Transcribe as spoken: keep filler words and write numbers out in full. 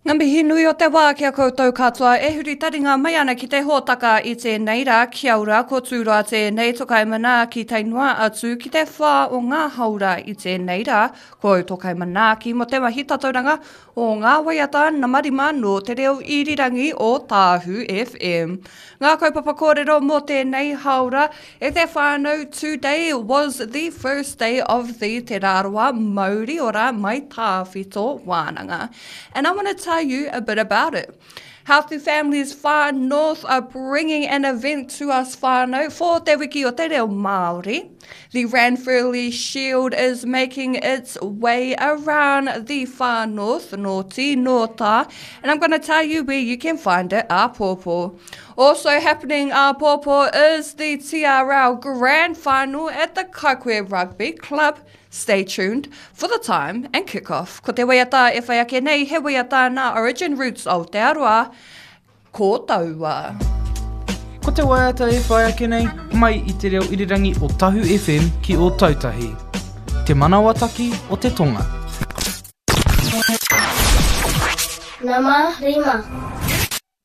Ngā mihi nui o te wā kia koutou katoa, e huri taringa mai ana ki te hōtaka i tēnei rā, kia ora, ko tūroa tēnei, tokai mana ki te noa atu, ki te whā o ngā haura i tēnei rā, ko tokai mana ki mo te mahi tatauranga o ngā waiata na marima no te reo irirangi o Tāhu F M. Ngā kaupapa kōrero mo tēnei haura, e te whānau, today was the first day of the Te Rāroa Māori ora mai tāwhito wānanga. And I want to tell you a bit about it. Healthy Families Far North are bringing an event to us whānau for Te Wiki o Te Reo Māori. The Ranfurly Shield is making its way around the Far North, Nōti, Nōta, and I'm going to tell you where you can find it, Āpōpō. Also happening Āpōpō is the T R L Grand Final at the Kaikwe Rugby Club. Stay tuned for the time and kick-off. Ko te waiata e whai ake nei, he waiata nā Origin Roots o te aroa, ko taua. Ko te waiata e whai ake nei, mai i te reo irirangi o Tāhu F M ki o Tautahi. Te manawataki o te tonga. Nama rima.